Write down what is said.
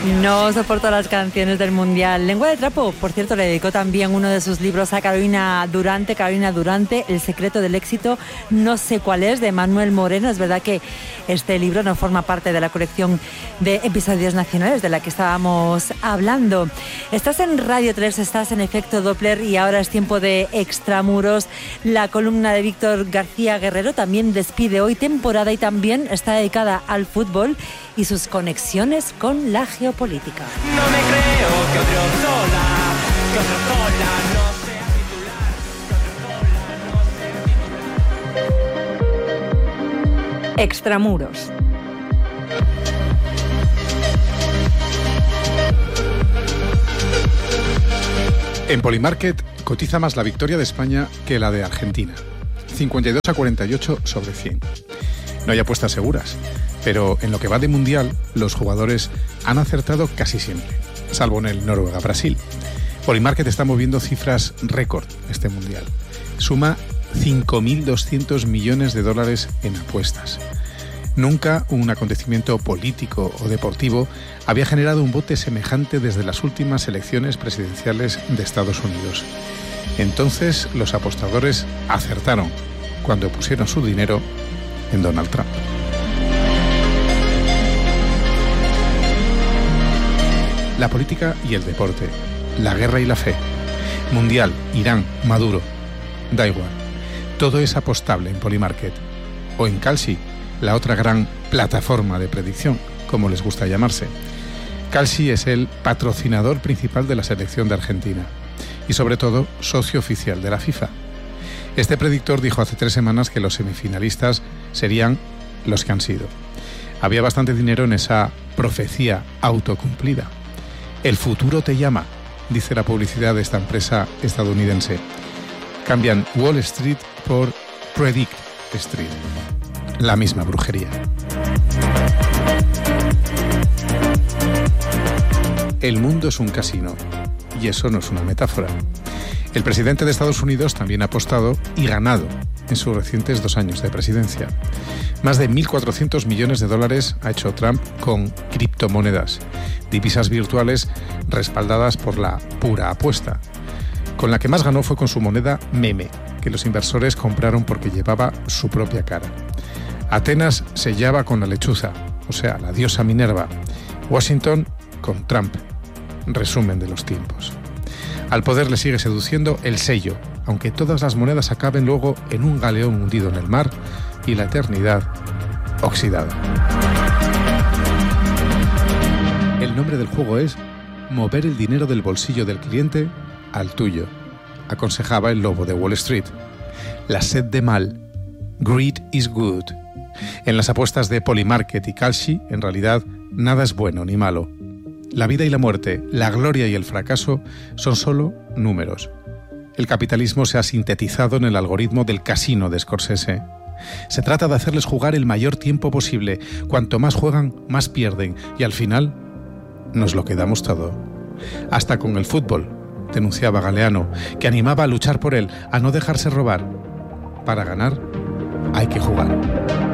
No soporto las canciones del Mundial. Lengua de Trapo, por cierto, le dedicó también uno de sus libros a Carolina Durante, El secreto del éxito, no sé cuál es, de Manuel Moreno. Es verdad que este libro no forma parte de la colección de episodios nacionales de la que estábamos hablando. Estás en Radio 3, estás en Efecto Doppler y ahora es tiempo de Extramuros. La columna de Víctor García Guerrero también despide hoy temporada y también está dedicada al fútbol y sus conexiones con la geopolítica. No me creo que Odriozola no sea titular, Extramuros. En Polymarket cotiza más la victoria de España que la de Argentina. 52-48 sobre 100. No hay apuestas seguras, pero en lo que va de Mundial, los jugadores han acertado casi siempre, salvo en el Noruega-Brasil. Polymarket está moviendo cifras récord este Mundial. Suma 5.200 millones de dólares en apuestas. Nunca un acontecimiento político o deportivo había generado un bote semejante desde las últimas elecciones presidenciales de Estados Unidos. Entonces los apostadores acertaron cuando pusieron su dinero en Donald Trump. La política y el deporte, la guerra y la fe, Mundial, Irán, Maduro, da igual. Todo es apostable en Polymarket o en Kalshi, la otra gran plataforma de predicción, como les gusta llamarse. Kalshi es el patrocinador principal de la selección de Argentina y sobre todo socio oficial de la FIFA. Este predictor dijo hace 3 semanas que los semifinalistas serían los que han sido. Había bastante dinero en esa profecía autocumplida. El futuro te llama, dice la publicidad de esta empresa estadounidense. Cambian Wall Street por Predict Street. La misma brujería. El mundo es un casino, y eso no es una metáfora. El presidente de Estados Unidos también ha apostado y ganado en sus recientes 2 años de presidencia. Más de 1.400 millones de dólares ha hecho Trump con criptomonedas, divisas virtuales respaldadas por la pura apuesta. Con la que más ganó fue con su moneda meme, que los inversores compraron porque llevaba su propia cara. Atenas sellaba con la lechuza, o sea, la diosa Minerva. Washington con Trump. Resumen de los tiempos. Al poder le sigue seduciendo el sello, aunque todas las monedas acaben luego en un galeón hundido en el mar y la eternidad oxidada. El nombre del juego es mover el dinero del bolsillo del cliente al tuyo, aconsejaba el lobo de Wall Street. La sed de mal, greed is good. En las apuestas de Polymarket y Kalshi, en realidad, nada es bueno ni malo. La vida y la muerte, la gloria y el fracaso son solo números. El capitalismo se ha sintetizado en el algoritmo del casino de Scorsese. Se trata de hacerles jugar el mayor tiempo posible. Cuanto más juegan, más pierden. Y al final, nos lo quedamos todo. Hasta con el fútbol, denunciaba Galeano, que animaba a luchar por él, a no dejarse robar. Para ganar, hay que jugar.